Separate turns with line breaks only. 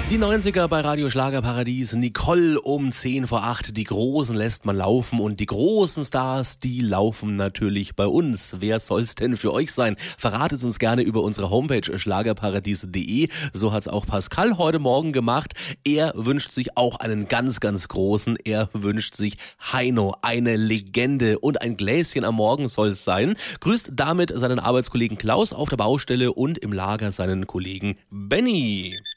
Die 90er bei Radio Schlagerparadies. Nicole um 10 vor 8. Die Großen lässt man laufen und die großen Stars, die laufen natürlich bei uns. Wer soll's denn für euch sein? Verratet uns gerne über unsere Homepage schlagerparadies.de. So hat's auch Pascal heute Morgen gemacht. Er wünscht sich auch einen ganz, ganz großen. Er wünscht sich Heino, eine Legende, und ein Gläschen am Morgen soll's sein. Grüßt damit seinen Arbeitskollegen Klaus auf der Baustelle und im Lager seinen Kollegen Benny.